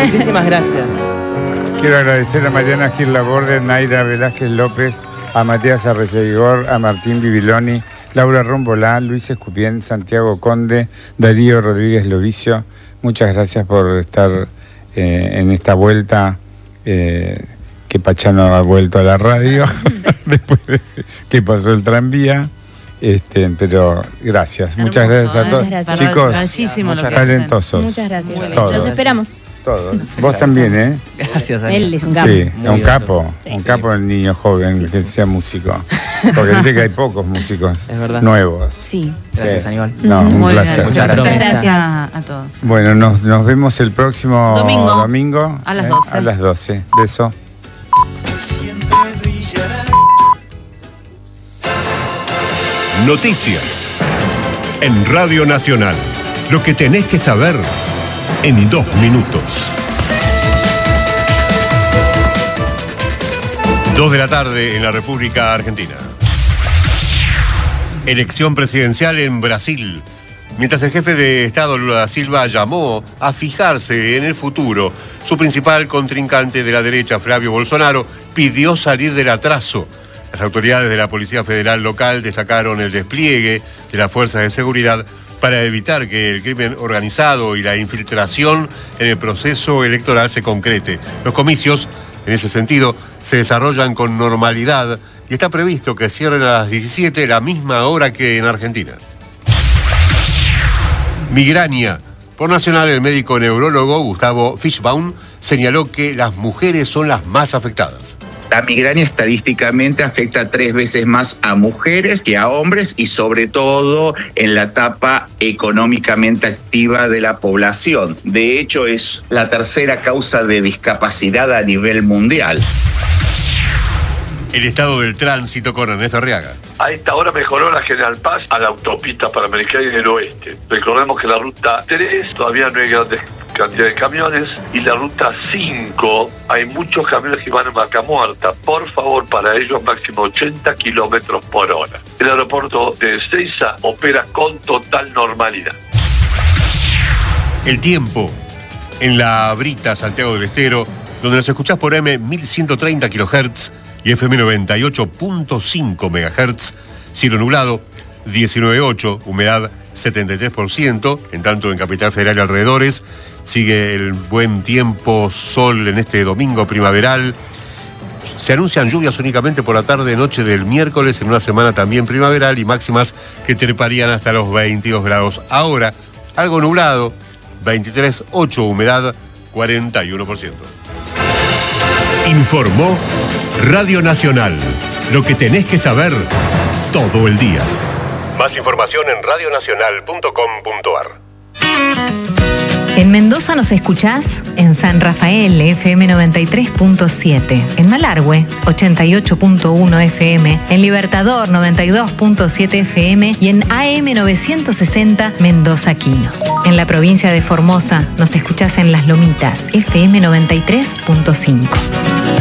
Muchísimas gracias. Quiero agradecer a Mariana Gil Laborde, Naira Velázquez López, a Matías Arreceigor, a Martín Bibiloni, Laura Rombolá, Luis Escupien, Santiago Conde, Darío Rodríguez Lovicio. Muchas gracias por estar en esta vuelta que Pachano ha vuelto a la radio después de que pasó el tranvía. Pero gracias. Hermoso, muchas gracias a todos. Muchas gracias. Chicos, Muchas talentosos. Muchas gracias. Todos. Los esperamos. Todos. Vos también, ¿eh? Gracias, Él es un capo. Sí, un capo. Un capo el niño joven que sea músico. Porque viste que hay pocos músicos nuevos. Sí. Gracias, Aníbal. No, un Muy placer. bien. Muchas Gracias a todos. Bueno, nos vemos el próximo domingo a las 12. A las 12. Beso. Noticias en Radio Nacional. Lo que tenés que saber en 2 minutos. 2 de la tarde en la República Argentina. Elección presidencial en Brasil. Mientras el jefe de Estado Lula da Silva llamó a fijarse en el futuro, su principal contrincante de la derecha, Flavio Bolsonaro, pidió salir del atraso. Las autoridades de la Policía Federal local destacaron el despliegue de las fuerzas de seguridad para evitar que el crimen organizado y la infiltración en el proceso electoral se concrete. Los comicios, en ese sentido, se desarrollan con normalidad y está previsto que cierren a las 17, la misma hora que en Argentina. Migraña. Por Nacional, el médico neurólogo Gustavo Fischbaum señaló que las mujeres son las más afectadas. La migraña estadísticamente afecta 3 veces más a mujeres que a hombres y sobre todo en la etapa económicamente activa de la población. De hecho, es la tercera causa de discapacidad a nivel mundial. El estado del tránsito con Ernesto Arriaga. A esta hora mejoró la General Paz a la autopista Panamericana y del Oeste. Recordemos que la ruta 3 todavía no hay grandes cantidad de camiones y la ruta 5 hay muchos camiones que van en Vaca Muerta. Por favor, para ellos máximo 80 kilómetros por hora. El aeropuerto de Ezeiza opera con total normalidad. El tiempo en la Brita, Santiago del Estero, donde nos escuchás por M 1130 kHz y FM 98.5 MHz, cielo nublado, 19.8, humedad 73%, en tanto en Capital Federal y alrededores sigue el buen tiempo, sol en este domingo primaveral. Se anuncian lluvias únicamente por la tarde noche del miércoles, en una semana también primaveral y máximas que treparían hasta los 22 grados. Ahora, algo nublado, 23.8, humedad 41%. Informó Radio Nacional. Lo que tenés que saber todo el día. Más información en radionacional.com.ar. En Mendoza nos escuchás en San Rafael, FM 93.7, en Malargüe, 88.1 FM, en Libertador, 92.7 FM y en AM 960 Mendoza Quino. En la provincia de Formosa nos escuchás en Las Lomitas, FM 93.5.